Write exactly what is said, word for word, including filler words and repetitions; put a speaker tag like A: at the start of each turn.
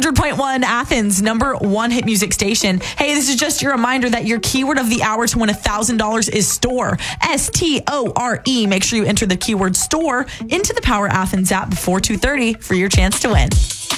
A: hundred point one Athens, number one hit music station. Hey, this is just your reminder that your keyword of the hour to win one thousand dollars is store. S T O R E. Make sure you enter the keyword store into the Power Athens app before two thirty for your chance to win.